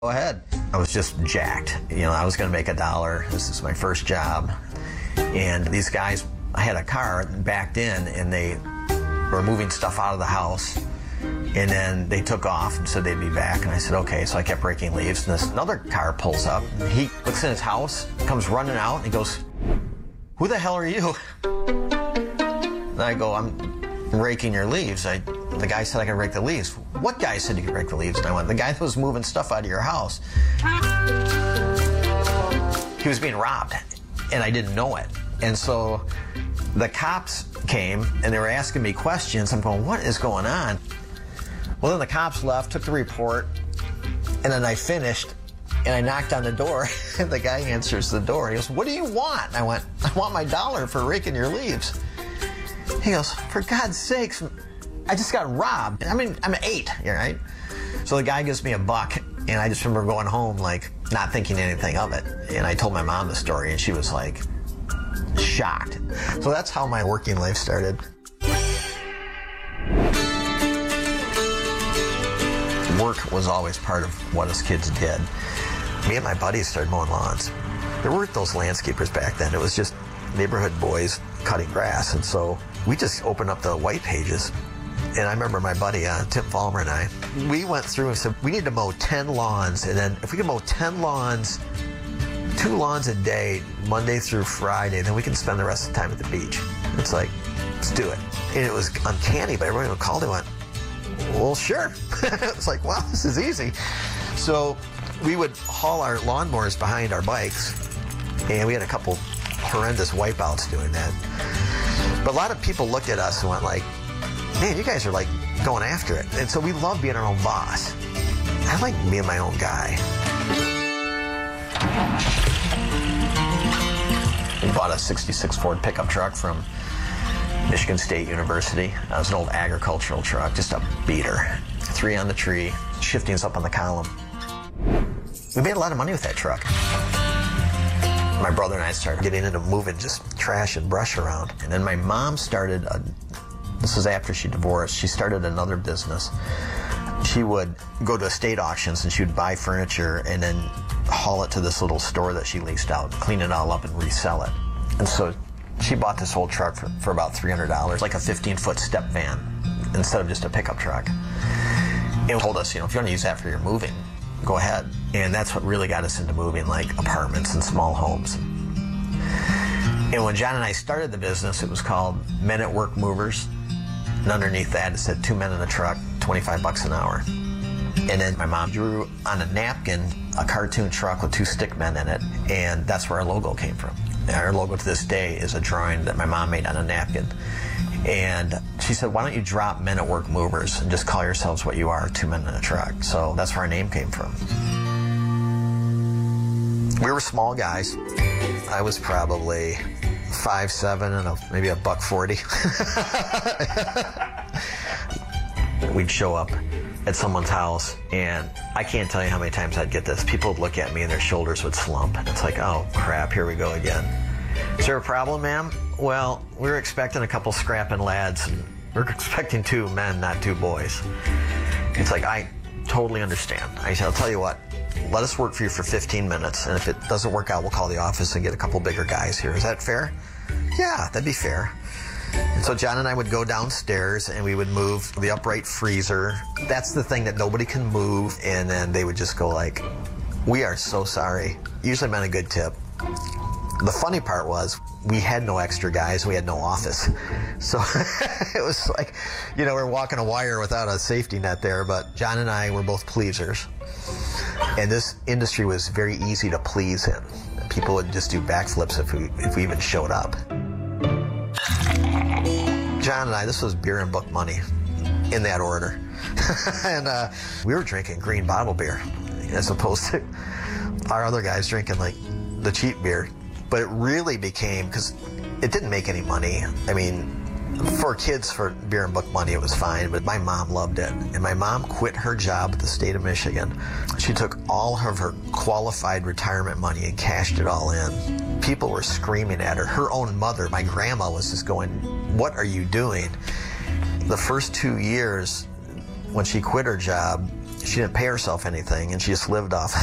Go ahead. I was just jacked. I was going to make $1. This is my first job. And these guys, I had a car backed in, and they were moving stuff out of the house. And then they took off and said they'd be back. And I said, okay. So I kept raking leaves. And another car pulls up. He looks in his house, comes running out, and he goes, "Who the hell are you?" And I go, "I'm raking your leaves. The guy said I could rake the leaves." "What guy said you could rake the leaves?" And I went, "The guy that was moving stuff out of your house." He was being robbed, and I didn't know it. And so the cops came, and they were asking me questions. I'm going, what is going on? Well, then the cops left, took the report, and then I finished, and I knocked on the door, and the guy answers the door. He goes, "What do you want?" And I went, "I want my $1 for raking your leaves." He goes, "For God's sakes, I just got robbed. I'm 8, right?" So the guy gives me $1, and I just remember going home, not thinking anything of it. And I told my mom the story, and she was shocked. So that's how my working life started. Work was always part of what us kids did. Me and my buddies started mowing lawns. There weren't those landscapers back then. It was just neighborhood boys cutting grass. And so we just opened up the white pages. And I remember my buddy, Tim Vollmer, and I, we went through and said, we need to mow 10 lawns. And then if we can mow 10 lawns, 2 lawns a day, Monday through Friday, then we can spend the rest of the time at the beach. It's let's do it. And it was uncanny, but everybody who called it went, well, sure. It's wow, this is easy. So we would haul our lawnmowers behind our bikes, and we had a couple horrendous wipeouts doing that. But a lot of people looked at us and went man, you guys are going after it. And so we love being our own boss. I like being my own guy. We bought a '66 Ford pickup truck from Michigan State University. It was an old agricultural truck, just a beater. 3 on the tree, shiftings up on the column. We made a lot of money with that truck. My brother and I started getting into moving just trash and brush around. And then my mom started, this was after she divorced, she started another business. She would go to estate auctions and she would buy furniture and then haul it to this little store that she leased out, clean it all up and resell it. And so she bought this whole truck for about $300, like a 15-foot step van, instead of just a pickup truck. And told us, if you want to use that for your moving, go ahead. And that's what really got us into moving, apartments and small homes. And when John and I started the business, it was called Men at Work Movers. And underneath that, it said 2 men in a truck, $25 an hour. And then my mom drew on a napkin a cartoon truck with 2 stick men in it, and that's where our logo came from. Our logo to this day is a drawing that my mom made on a napkin. And she said, why don't you drop Men at Work Movers and just call yourselves what you are, 2 men in a truck. So that's where our name came from. We were small guys. I was probably 5'7" and maybe $140. We'd show up at someone's house, and I can't tell you how many times I'd get this. People would look at me and their shoulders would slump. It's oh crap, here we go again. Is there a problem, ma'am? Well, we were expecting a couple scrapping lads, and we're expecting 2 men, not 2 boys. It's I totally understand. I said, I'll tell you what, let us work for you for 15 minutes, and if it doesn't work out, we'll call the office and get a couple bigger guys here. Is that fair? Yeah, that'd be fair. And so John and I would go downstairs and we would move the upright freezer. That's the thing that nobody can move. And then they would just go we are so sorry. Usually meant a good tip. The funny part was we had no extra guys. We had no office. So it was we're walking a wire without a safety net there. But John and I were both pleasers. And this industry was very easy to please in. People would just do backflips if we even showed up. John and I, this was beer and book money, in that order. And we were drinking green bottle beer, as opposed to our other guys drinking the cheap beer. But it really became, because it didn't make any money. For kids, for beer and book money, it was fine, but my mom loved it. And my mom quit her job at the state of Michigan. She took all of her qualified retirement money and cashed it all in. People were screaming at her. Her own mother, my grandma, was just going, what are you doing? The first 2 years, when she quit her job, She didn't pay herself anything, and she just lived off